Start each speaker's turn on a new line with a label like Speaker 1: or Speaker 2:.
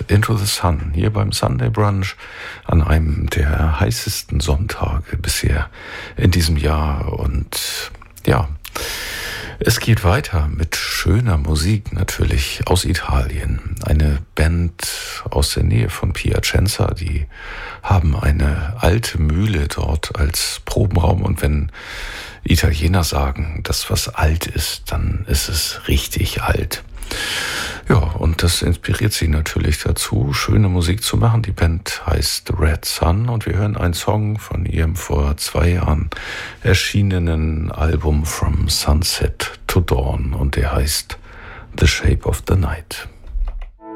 Speaker 1: Into the Sun hier beim Sunday Brunch an einem der heißesten Sonntage bisher in diesem Jahr. Und ja, es geht weiter mit schöner Musik natürlich aus Italien. Eine Band aus der Nähe von Piacenza, die haben eine alte Mühle dort als Probenraum. Und wenn Italiener sagen, dass was alt ist, dann ist es richtig alt. Ja, und das inspiriert sie natürlich dazu, schöne Musik zu machen. Die Band heißt Red Sun und wir hören einen Song von ihrem vor 2 Jahren erschienenen Album From Sunset to Dawn und der heißt The Shape of the Night.